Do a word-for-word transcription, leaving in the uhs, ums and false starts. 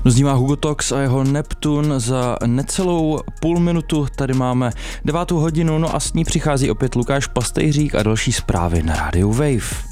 Znívá Hugo Tox a jeho Neptun za necelou půl minutu. Tady máme devátou hodinu, no a s ní přichází opět Lukáš Pastejřík a další zprávy na rádiu Wave.